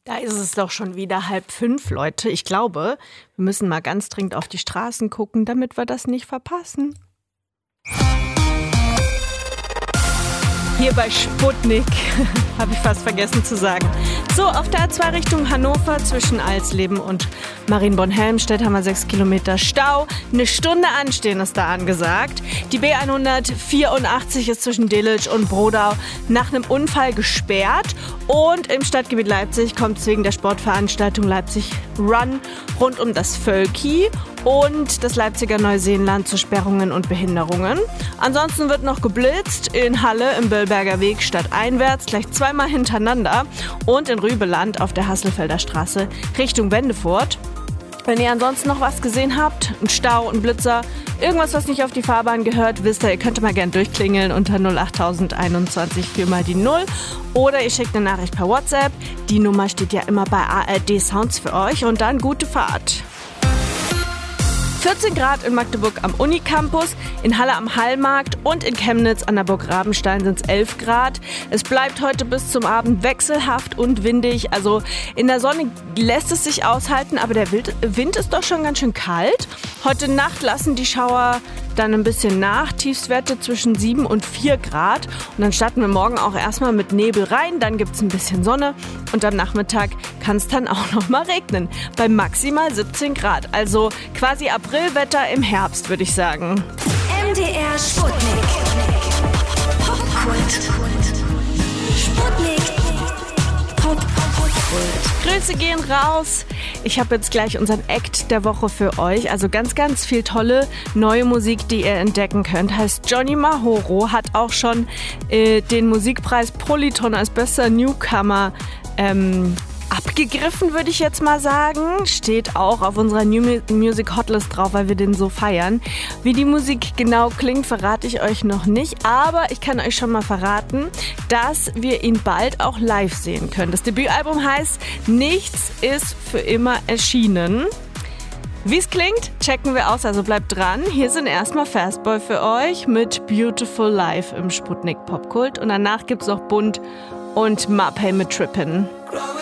Da ist es doch schon wieder 4:30, Leute. Ich glaube, wir müssen mal ganz dringend auf die Straßen gucken, damit wir das nicht verpassen. Hier bei Sputnik, habe ich fast vergessen zu sagen. So, auf der A2 Richtung Hannover zwischen Alsleben und Marienborn-Helmstedt haben wir 6 Kilometer Stau. Eine Stunde anstehen ist da angesagt. Die B184 ist zwischen Delitzsch und Brodau nach einem Unfall gesperrt. Und im Stadtgebiet Leipzig kommt es wegen der Sportveranstaltung Leipzig Run rund um das Völki und das Leipziger Neuseenland zu Sperrungen und Behinderungen. Ansonsten wird noch geblitzt in Halle im Böllberger Weg stadteinwärts, gleich 2-mal hintereinander, und in Rübeland auf der Hasselfelder Straße Richtung Wendefurt. Wenn ihr ansonsten noch was gesehen habt, ein Stau, ein Blitzer, irgendwas, was nicht auf die Fahrbahn gehört, wisst ihr könnt mal gern durchklingeln unter 08021 4 die 0 oder ihr schickt eine Nachricht per WhatsApp. Die Nummer steht ja immer bei ARD Sounds für euch und dann gute Fahrt. 14 Grad in Magdeburg am Unicampus, in Halle am Hallmarkt und in Chemnitz an der Burg Rabenstein sind es 11 Grad. Es bleibt heute bis zum Abend wechselhaft und windig. Also in der Sonne lässt es sich aushalten, aber der Wind ist doch schon ganz schön kalt. Heute Nacht lassen die Schauer dann ein bisschen nach. Tiefstwerte zwischen 7 und 4 Grad. Und dann starten wir morgen auch erstmal mit Nebel rein. Dann gibt es ein bisschen Sonne. Und am Nachmittag kann es dann auch noch mal regnen. Bei maximal 17 Grad. Also quasi Aprilwetter im Herbst, würde ich sagen. MDR Sputnik. Popkult. Sputnik. Popkult. Grüße gehen raus. Ich habe jetzt gleich unseren Act der Woche für euch. Also ganz, ganz viel tolle neue Musik, die ihr entdecken könnt. Heißt Johnny Mahoro, hat auch schon den Musikpreis Polyton als bester Newcomer abgegriffen, würde ich jetzt mal sagen. Steht auch auf unserer New Music Hotlist drauf, weil wir den so feiern. Wie die Musik genau klingt, verrate ich euch noch nicht. Aber ich kann euch schon mal verraten, dass wir ihn bald auch live sehen können. Das Debütalbum heißt Nichts ist für immer erschienen. Wie es klingt, checken wir aus, also bleibt dran. Hier sind erstmal Fastboy für euch mit Beautiful Life im Sputnik Popkult. Und danach gibt's noch Bunt und Mapei mit Trippin'.